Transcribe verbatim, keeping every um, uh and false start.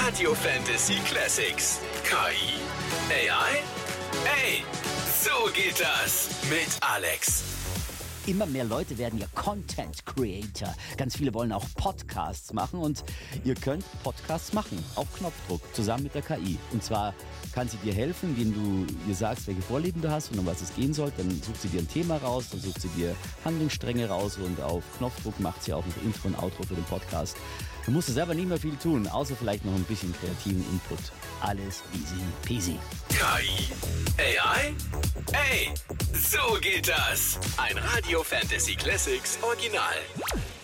Radio Fantasy Classics. K I? A I? Ey, so geht das mit Alex. Immer mehr Leute werden ja Content Creator. Ganz viele wollen auch Podcasts machen und ihr könnt Podcasts machen, auf Knopfdruck, zusammen mit der K I. Und zwar kann sie dir helfen, indem du ihr sagst, welche Vorlieben du hast und um was es gehen soll. Dann sucht sie dir ein Thema raus, dann sucht sie dir Handlungsstränge raus und auf Knopfdruck macht sie auch noch Intro und Outro für den Podcast. Du musst selber nicht mehr viel tun, außer vielleicht noch ein bisschen kreativen Input. Alles easy peasy. K I? A I? Ey, so geht das. Ein Radio Fantasy Classics Original.